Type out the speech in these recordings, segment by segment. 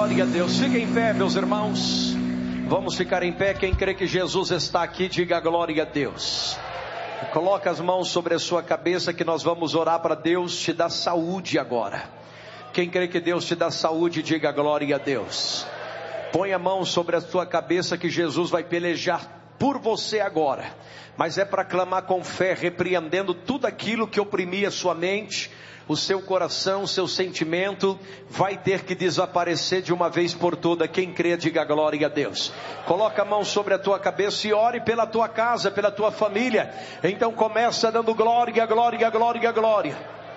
glória a Deus. Fiquem em pé, meus irmãos. Vamos ficar em pé. Quem crê que Jesus está aqui, diga glória a Deus. Coloca as mãos sobre a sua cabeça, que nós vamos orar para Deus te dar saúde agora. Quem crê que Deus te dá saúde, diga glória a Deus. Põe a mão sobre a sua cabeça, que Jesus vai pelejar por você agora. Mas é para clamar com fé, repreendendo tudo aquilo que oprimia sua mente, o seu coração, o seu sentimento, vai ter que desaparecer de uma vez por toda. Quem crê, diga glória a Deus. Coloca a mão sobre a tua cabeça e ore pela tua casa, pela tua família. Então começa dando glória, glória, glória, glória.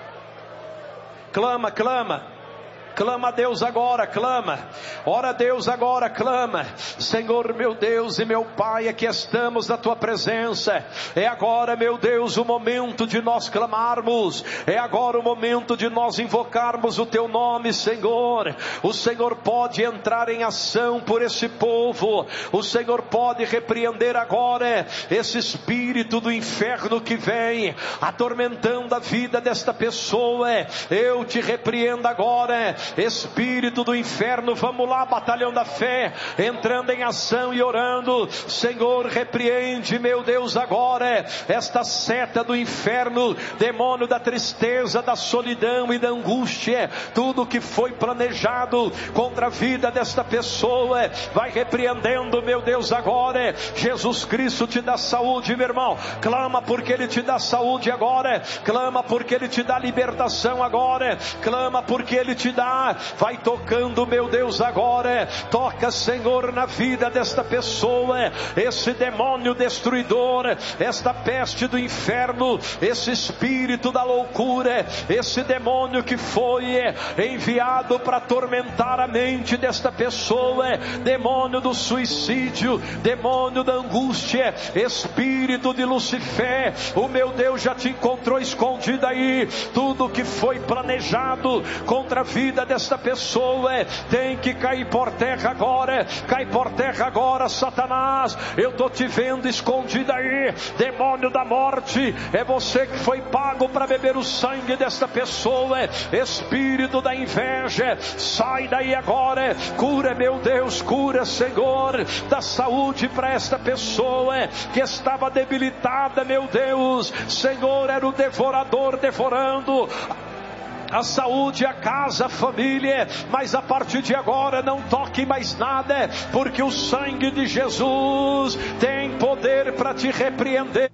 Clama, clama. Clama a Deus agora, clama. Ora a Deus agora, clama. Senhor meu Deus e meu Pai, aqui estamos na tua presença. É agora, meu Deus, o momento de nós clamarmos. É agora o momento de nós invocarmos o teu nome, Senhor. O Senhor pode entrar em ação por esse povo. O Senhor pode repreender agora esse espírito do inferno que vem atormentando a vida desta pessoa. Eu te repreendo agora, espírito do inferno. Vamos lá, batalhão da fé, entrando em ação e orando. Senhor, repreende, meu Deus, agora esta seta do inferno, demônio da tristeza, da solidão e da angústia. Tudo que foi planejado contra a vida desta pessoa, vai repreendendo, meu Deus, agora. Jesus Cristo te dá saúde, meu irmão. Clama porque Ele te dá saúde agora. Clama porque Ele te dá libertação agora. Clama porque Ele te dá. Vai tocando, meu Deus, agora. Toca, Senhor, na vida desta pessoa. Esse demônio destruidor, esta peste do inferno, esse espírito da loucura, esse demônio que foi enviado para atormentar a mente desta pessoa, demônio do suicídio, demônio da angústia, espírito de Lucifer, o meu Deus já te encontrou escondido aí. Tudo que foi planejado contra a vida desta pessoa tem que cair por terra agora. Cai por terra agora, Satanás. Eu estou te vendo escondido aí, demônio da morte. É você que foi pago para beber o sangue desta pessoa. Espírito da inveja, sai daí agora. Cura, meu Deus, cura, Senhor. Dá saúde para esta pessoa que estava debilitada, meu Deus. Senhor, era o devorador devorando a saúde, a casa, a família, mas a partir de agora não toque mais nada, porque o sangue de Jesus tem poder para te repreender.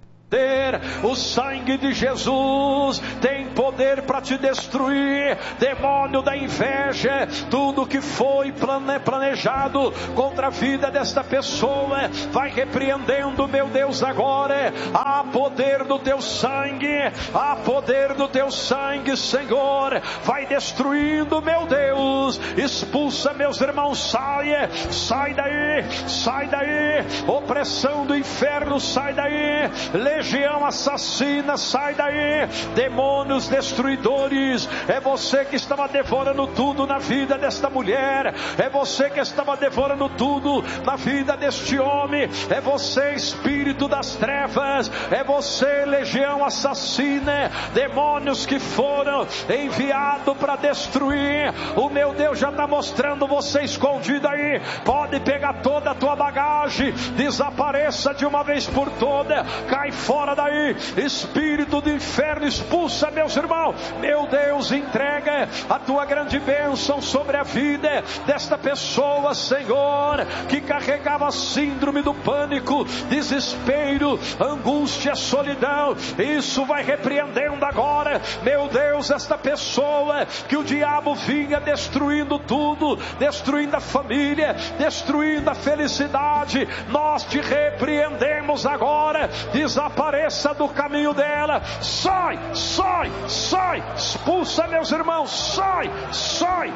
O sangue de Jesus tem poder para te destruir. Demônio da inveja, tudo que foi planejado contra a vida desta pessoa, vai repreendendo, meu Deus, agora. Há poder do teu sangue, há poder do teu sangue, Senhor. Vai destruindo, meu Deus. Expulsa, meus irmãos, sai daí, sai daí. Opressão do inferno, sai daí. Legião assassina, sai daí. Demônios destruidores, é você que estava devorando tudo na vida desta mulher, é você que estava devorando tudo na vida deste homem, é você, espírito das trevas, é você, legião assassina, demônios que foram enviados para destruir. O meu Deus já está mostrando você escondido aí. Pode pegar toda a tua bagagem, desapareça de uma vez por toda, cai fora daí, espírito do inferno, expulsa, meus irmãos. Meu Deus, entrega a tua grande bênção sobre a vida desta pessoa, Senhor, que carregava síndrome do pânico, desespero, angústia, solidão. Isso vai repreendendo agora, meu Deus, esta pessoa que o diabo vinha destruindo tudo, destruindo a família, destruindo a felicidade. Nós te repreendemos agora. Desapareça do caminho dela. Sai, sai, sai. Expulsa, meus irmãos. Sai, sai,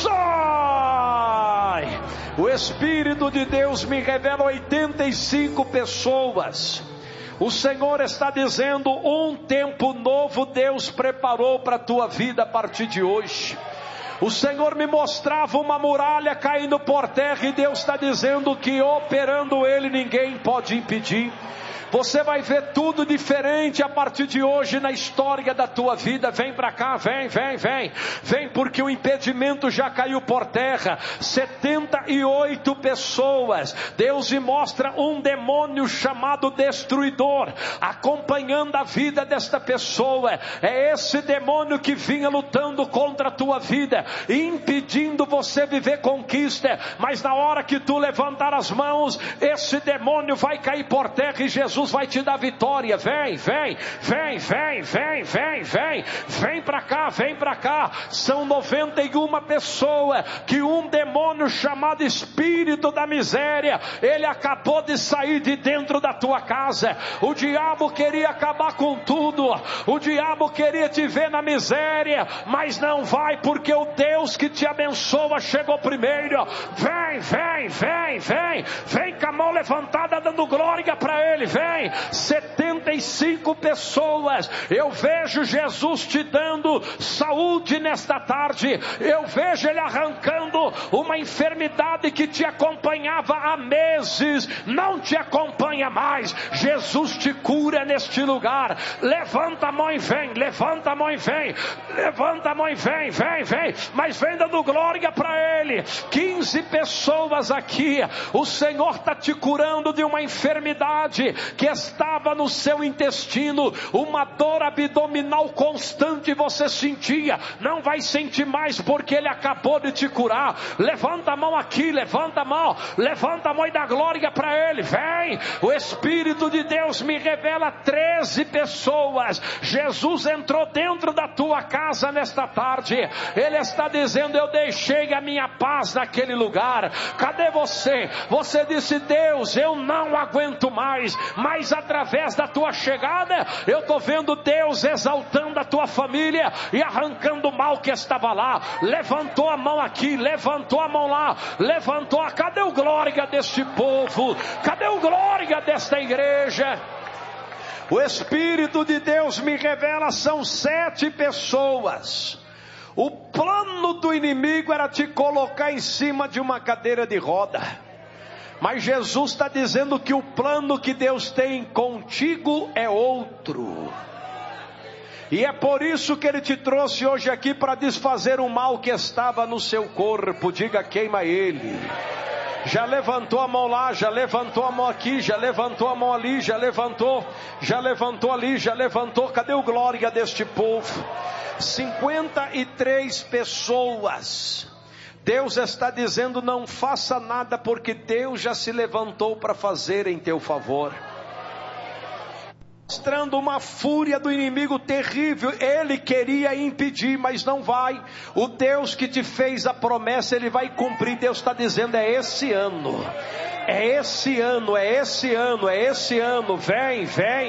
sai. O Espírito de Deus me revela 85 pessoas. O Senhor está dizendo: um tempo novo Deus preparou para a tua vida a partir de hoje. O Senhor me mostrava uma muralha caindo por terra, e Deus está dizendo que operando Ele ninguém pode impedir. Você vai ver tudo diferente a partir de hoje na história da tua vida. Vem para cá, vem, porque o impedimento já caiu por terra. 78 pessoas, Deus me mostra um demônio chamado destruidor, acompanhando a vida desta pessoa. É esse demônio que vinha lutando contra a tua vida, impedindo você viver conquista, mas na hora que tu levantar as mãos, esse demônio vai cair por terra e Jesus vai te dar vitória. Vem para cá. São 91 pessoas que um demônio chamado espírito da miséria, ele acabou de sair de dentro da tua casa. O diabo queria acabar com tudo, o diabo queria te ver na miséria, mas não vai, porque o Deus que te abençoa chegou primeiro. Vem com a mão levantada dando glória para ele. Vem. 75 pessoas, eu vejo Jesus te dando saúde nesta tarde. Eu vejo ele arrancando uma enfermidade que te acompanhava há meses, não te acompanha mais. Jesus te cura neste lugar. Levanta a mão e vem, levanta a mão e vem, mas vem dando glória para ele. 15 pessoas aqui, o Senhor está te curando de uma enfermidade que estava no seu intestino, uma dor abdominal constante você sentia, não vai sentir mais porque ele acabou de te curar. Levanta a mão aqui, levanta a mão e dá glória para ele. Vem, o Espírito de Deus me revela 13 pessoas. Jesus entrou dentro da tua casa nesta tarde, ele está dizendo: eu deixei a minha paz naquele lugar. Cadê você? Você disse: Deus, eu não aguento mais, mas através da tua chegada, eu estou vendo Deus exaltando a tua família e arrancando o mal que estava lá. Levantou a mão aqui, levantou a mão lá, levantou. Cadê o glória deste povo? Cadê o glória desta igreja? O Espírito de Deus me revela, são 7 pessoas. O plano do inimigo era te colocar em cima de uma cadeira de roda, mas Jesus está dizendo que o plano que Deus tem contigo é outro, e é por isso que ele te trouxe hoje aqui, para desfazer o mal que estava no seu corpo. Diga: queima ele. Já levantou a mão lá, já levantou a mão aqui, já levantou a mão ali, já levantou ali, já levantou. Cadê o glória deste povo? 53 pessoas. Deus está dizendo: não faça nada, porque Deus já se levantou para fazer em teu favor. Mostrando uma fúria do inimigo terrível. Ele queria impedir, mas não vai. O Deus que te fez a promessa, ele vai cumprir. Deus está dizendo: é esse ano. É esse ano, é esse ano, é esse ano. Vem.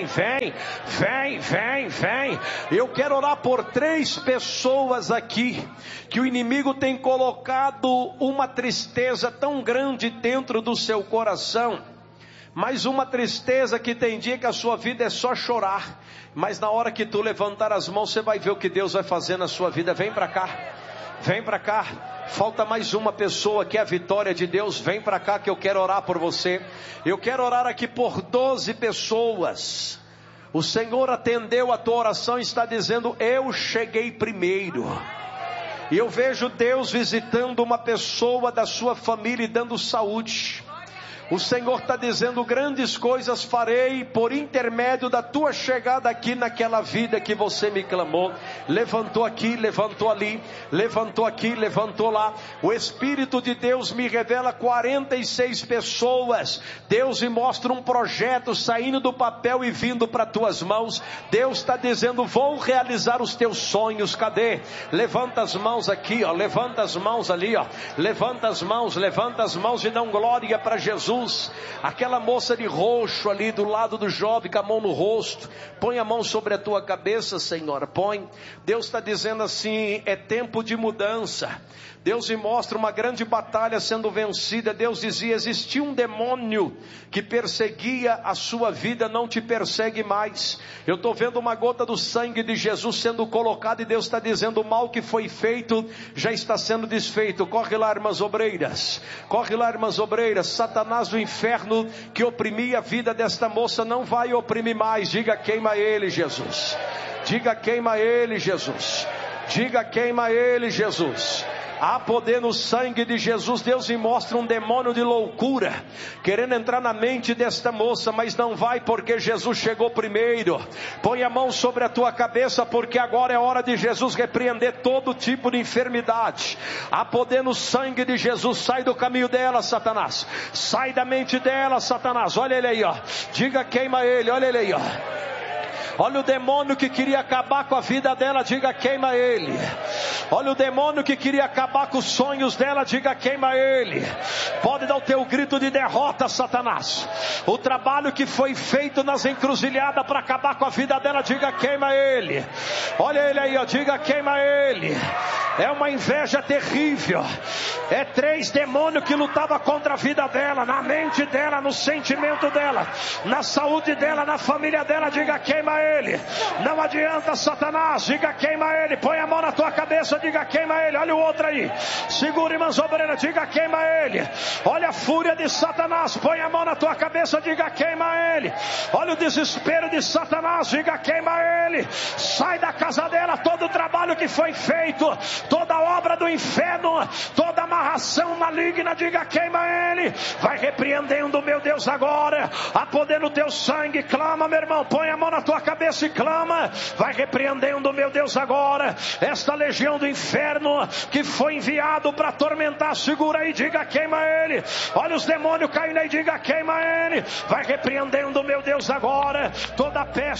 Eu quero orar por 3 pessoas aqui, que o inimigo tem colocado uma tristeza tão grande dentro do seu coração. Mas uma tristeza que tem dia que a sua vida é só chorar, mas na hora que tu levantar as mãos, você vai ver o que Deus vai fazer na sua vida. Vem para cá, falta mais uma pessoa, que é a vitória de Deus. Vem para cá que eu quero orar por você. Eu quero orar aqui por 12 pessoas. O Senhor atendeu a tua oração e está dizendo: eu cheguei primeiro. E eu vejo Deus visitando uma pessoa da sua família e dando saúde. O Senhor está dizendo: grandes coisas farei por intermédio da tua chegada aqui naquela vida que você me clamou. Levantou aqui, levantou ali, levantou aqui, levantou lá. O Espírito de Deus me revela 46 pessoas. Deus me mostra um projeto saindo do papel e vindo para tuas mãos. Deus está dizendo: vou realizar os teus sonhos. Cadê? Levanta as mãos aqui, ó. Levanta as mãos ali, ó. Levanta as mãos e dá glória para Jesus. Aquela moça de roxo ali do lado do jovem, com a mão no rosto, põe a mão sobre a tua cabeça, Senhora, põe. Deus está dizendo assim: é tempo de mudança. Deus me mostra uma grande batalha sendo vencida. Deus dizia: existia um demônio que perseguia a sua vida, não te persegue mais. Eu estou vendo uma gota do sangue de Jesus sendo colocada, e Deus está dizendo: o mal que foi feito já está sendo desfeito. Corre lá, irmãs obreiras, Satanás Satanás do inferno que oprimia a vida desta moça não vai oprimir mais. Diga: queima ele, Jesus. Diga: queima ele, Jesus. Diga: queima ele, Jesus. Há poder no sangue de Jesus. Deus me mostra um demônio de loucura querendo entrar na mente desta moça, mas não vai, porque Jesus chegou primeiro. Põe a mão sobre a tua cabeça, porque agora é hora de Jesus repreender todo tipo de enfermidade. Há poder no sangue de Jesus. Sai do caminho dela, Satanás. Sai da mente dela, Satanás. Olha ele aí, ó. Diga: queima ele. Olha ele aí, ó. Olha o demônio que queria acabar com a vida dela. Diga: queima ele. Olha o demônio que queria acabar com os sonhos dela. Diga: queima ele. Pode dar o teu grito de derrota, Satanás. O trabalho que foi feito nas encruzilhadas para acabar com a vida dela. Diga: queima ele. Olha ele aí, ó. Diga: queima ele. É uma inveja terrível. É 3 demônios que lutavam contra a vida dela, na mente dela, no sentimento dela, na saúde dela, na família dela. Diga: queima ele. Não adianta, Satanás. Diga: queima ele. Põe a mão na tua cabeça. Diga: queima ele. Olha o outro aí. Segura, irmã Sobreira. Diga: queima ele. Olha a fúria de Satanás. Põe a mão na tua cabeça. Diga: queima ele. Olha o desespero de Satanás. Diga: queima ele. Sai da casa dela todo o trabalho que foi feito, toda obra do inferno, toda amarração maligna. Diga: queima ele. Vai repreendendo, meu Deus, agora. Há poder no teu sangue. Clama, meu irmão. Põe a mão na tua cabeça e clama. Vai repreendendo, meu Deus, agora esta legião do inferno que foi enviado para atormentar. Segura aí. Diga: queima ele. Olha os demônios caindo aí. Diga: queima ele. Vai repreendendo, meu Deus, agora toda peste